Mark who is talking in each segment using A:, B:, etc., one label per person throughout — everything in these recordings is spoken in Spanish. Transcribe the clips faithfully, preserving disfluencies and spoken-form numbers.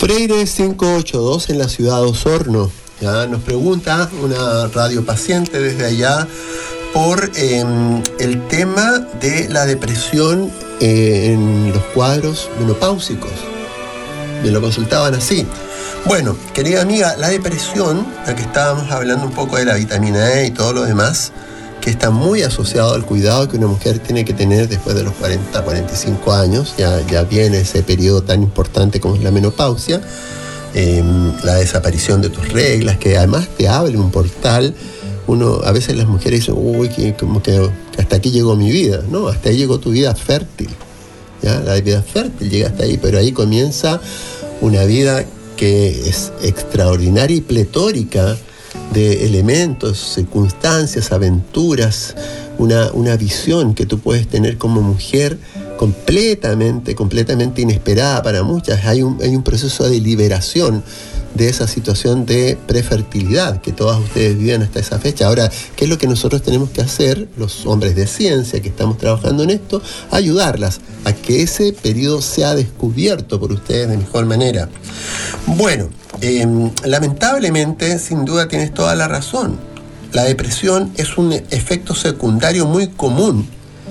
A: Freire quinientos ochenta y dos en la ciudad de Osorno. Ya nos pregunta una radiopaciente desde allá por eh, el tema de la depresión eh, en los cuadros menopáusicos. Me lo consultaban así. Bueno, querida amiga, la depresión, la que estábamos hablando un poco de la vitamina E y todo lo demás, que está muy asociado al cuidado que una mujer tiene que tener después de los cuarenta, cuarenta y cinco años, ya, ya viene ese periodo tan importante como es la menopausia, eh, la desaparición de tus reglas, que además te abre un portal. Uno, a veces las mujeres dicen, uy, que, como que hasta aquí llegó mi vida. No, hasta ahí llegó tu vida fértil. ¿Ya? La vida fértil llega hasta ahí, pero ahí comienza una vida que es extraordinaria y pletórica de elementos, circunstancias, aventuras, una, una visión que tú puedes tener como mujer completamente, completamente inesperada para muchas. Hay un, hay un proceso de liberación de esa situación de prefertilidad que todas ustedes viven hasta esa fecha. Ahora, ¿qué es lo que nosotros tenemos que hacer, los hombres de ciencia que estamos trabajando en esto? Ayudarlas a que ese periodo sea descubierto por ustedes de mejor manera. Bueno, eh, lamentablemente, sin duda tienes toda la razón. La depresión es un efecto secundario muy común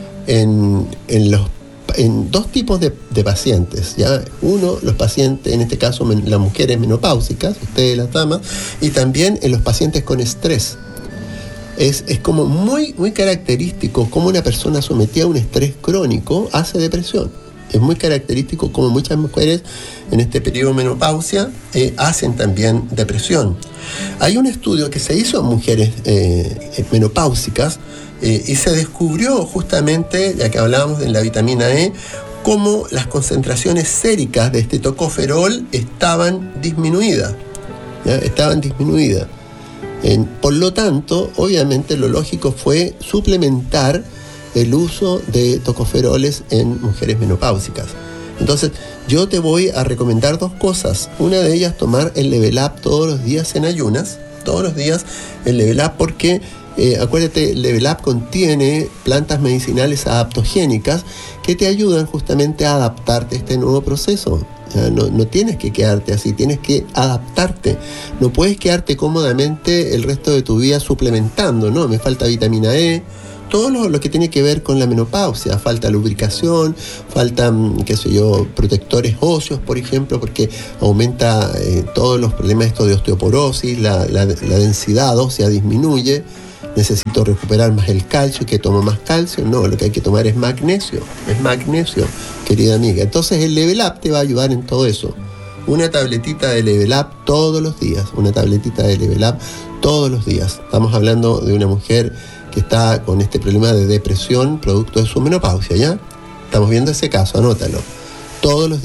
A: en, en los en dos tipos de, de pacientes, ¿ya? Uno, los pacientes, en este caso men, las mujeres menopáusicas, ustedes las damas, y también en los pacientes con estrés. Es, es como muy, muy característico cómo una persona sometida a un estrés crónico hace depresión. Es muy característico como muchas mujeres en este periodo de menopausia eh, hacen también depresión. Hay un estudio que se hizo en mujeres eh, menopáusicas eh, y se descubrió justamente, ya que hablábamos de la vitamina E, cómo las concentraciones séricas de este tocoferol estaban disminuidas. ¿ya? Estaban disminuidas. Eh, por lo tanto, obviamente lo lógico fue suplementar el uso de tocoferoles en mujeres menopáusicas. Entonces, yo te voy a recomendar dos cosas. Una de ellas, tomar el Level Up todos los días en ayunas. Todos los días el Level Up porque, eh, acuérdate, el Level Up contiene plantas medicinales adaptogénicas que te ayudan justamente a adaptarte a este nuevo proceso. No, no tienes que quedarte así, tienes que adaptarte. No puedes quedarte cómodamente el resto de tu vida suplementando, ¿no? Me falta vitamina E. Todo lo, lo que tiene que ver con la menopausia, falta lubricación, faltan, qué sé yo, protectores óseos, por ejemplo, porque aumenta eh, todos los problemas esto de osteoporosis, la, la, la densidad ósea disminuye, necesito recuperar más el calcio, que tomo más calcio, no, lo que hay que tomar es magnesio, es magnesio, querida amiga. Entonces el Level Up te va a ayudar en todo eso. Una tabletita de Level Up todos los días, una tabletita de Level Up todos los días. Estamos hablando de una mujer que está con este problema de depresión producto de su menopausia, ¿ya? Estamos viendo ese caso, anótalo. Todos los días.